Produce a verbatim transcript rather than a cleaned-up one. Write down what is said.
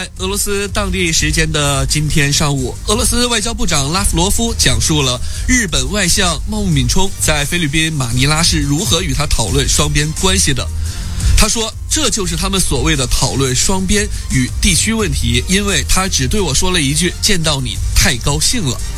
在俄罗斯当地时间的今天上午，俄罗斯外交部长拉夫罗夫讲述了日本外相茂木敏充在菲律宾马尼拉是如何与他讨论双边关系的。他说，这就是他们所谓的讨论双边与地区问题，因为他只对我说了一句，见到你太高兴了。